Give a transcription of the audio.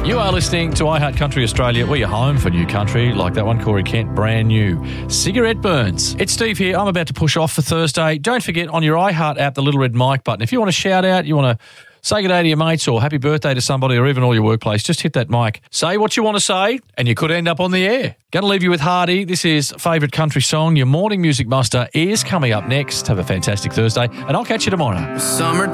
You are listening to iHeart Country Australia. We're your home for new country, like that one, Corey Kent, brand new. Cigarette Burns. It's Steve here. I'm about to push off for Thursday. Don't forget, on your iHeart app, the little red mic button. If you want to shout out, you want to say good day to your mates or happy birthday to somebody or even all your workplace, just hit that mic. Say what you want to say and you could end up on the air. Going to leave you with Hardy. This is Favourite Country Song. Your morning music muster is coming up next. Have a fantastic Thursday and I'll catch you tomorrow. Summertime.